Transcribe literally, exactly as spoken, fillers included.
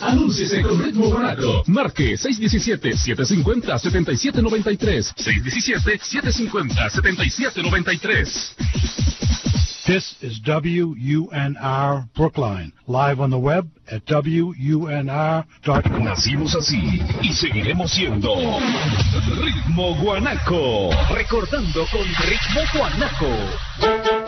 Anúnciese con Ritmo Guanaco. Marque seis uno siete, siete cinco cero, siete siete nueve tres. seis uno siete, siete cinco cero, siete siete nueve tres. This is W U N R Brookline, live on the web at W U N R dot com. Nacimos así y seguiremos siendo Ritmo Guanaco. Recordando con Ritmo Guanaco.